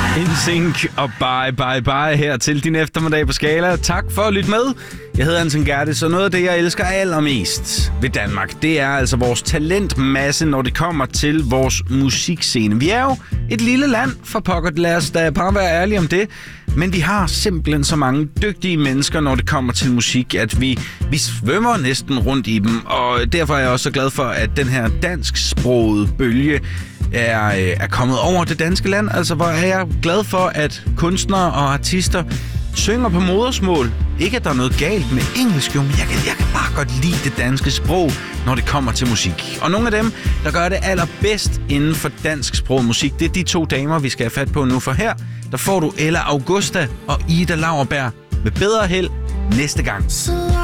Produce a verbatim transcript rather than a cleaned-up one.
NSYNC og Bye Bye Bye her til din eftermiddag på Skala. Tak for at lytte med. Jeg hedder Anton Gerdes, og noget af det, jeg elsker allermest ved Danmark, det er altså vores talentmasse, når det kommer til vores musikscene. Vi er jo et lille land, for pokker, lad os da bare være ærlige om det. Men vi har simpelthen så mange dygtige mennesker, når det kommer til musik, at vi, vi svømmer næsten rundt i dem. Og derfor er jeg også så glad for, at den her dansksprogede bølge er, er kommet over det danske land. Altså, hvor er jeg glad for, at kunstnere og artister synger på modersmål. Ikke, at der er noget galt med engelsk, jo, men jeg kan, jeg kan bare godt lide det danske sprog, når det kommer til musik. Og nogle af dem, der gør det allerbedst inden for dansksproget musik, det er de to damer, vi skal have fat på nu. For her, der får du Ella Augusta og Ida Lauerberg med bedre held næste gang.